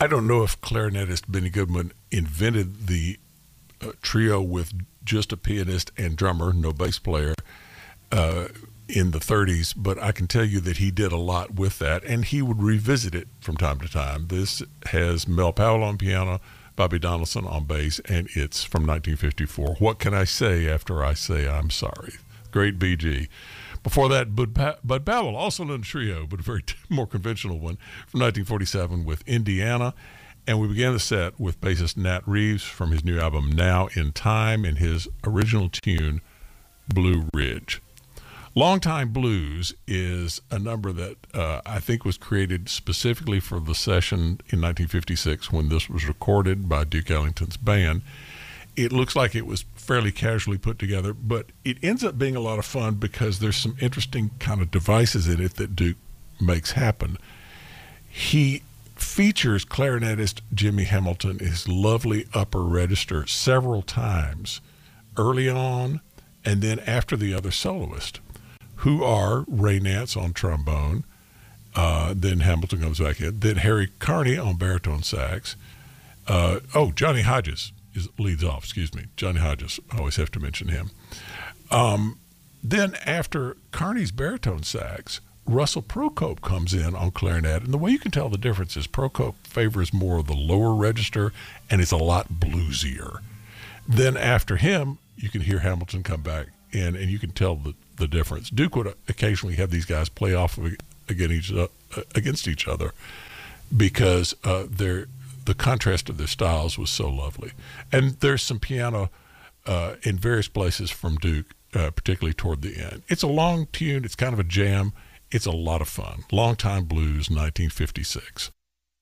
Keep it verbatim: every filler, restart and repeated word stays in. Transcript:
I don't know if clarinetist Benny Goodman invented the uh, trio with just a pianist and drummer, no bass player, uh, in the thirties, but I can tell you that he did a lot with that, and he would revisit it from time to time. This has Mel Powell on piano, Bobby Donaldson on bass, and it's from nineteen fifty-four. What can I say after I say I'm sorry? Great B G. Before that, Bud, pa- Bud Powell, also in a trio, but a very t- more conventional one, from nineteen forty-seven with Indiana. And we began the set with bassist Nat Reeves from his new album Now in Time and his original tune, Blue Ridge. Longtime Blues is a number that uh, I think was created specifically for the session in nineteen fifty-six when this was recorded by Duke Ellington's band. It looks like it was fairly casually put together, but it ends up being a lot of fun because there's some interesting kind of devices in it that Duke makes happen. He features clarinetist Jimmy Hamilton, his lovely upper register, several times early on and then after the other soloist, who are Ray Nance on trombone, uh, then Hamilton comes back in, then Harry Carney on baritone sax. Uh, oh, Johnny Hodges is, leads off, excuse me. Johnny Hodges, I always have to mention him. Um, then after Carney's baritone sax, Russell Procope comes in on clarinet, and the way you can tell the difference is Procope favors more of the lower register, and it's a lot bluesier. Then after him, you can hear Hamilton come back in, and you can tell the, the difference. Duke would occasionally have these guys play off of, against, each, uh, against each other because uh, their the contrast of their styles was so lovely. And there's some piano uh, in various places from Duke, uh, particularly toward the end. It's a long tune. It's kind of a jam. It's a lot of fun. Longtime Blues, nineteen fifty-six.